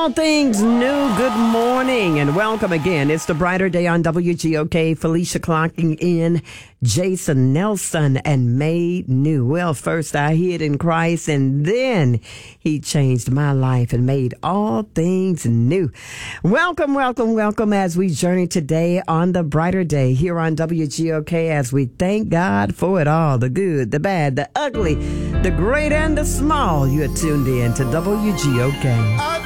All things new. Good morning and welcome again. It's the brighter day on WGOK. Felicia clocking in. Jason Nelson and made new. Well, first I hid in Christ and then he changed my life and made all things new. Welcome, welcome, welcome as we journey today on the brighter day here on WGOK as we thank God for it all. The good, the bad, the ugly, the great and the small. You're tuned in to WGOK.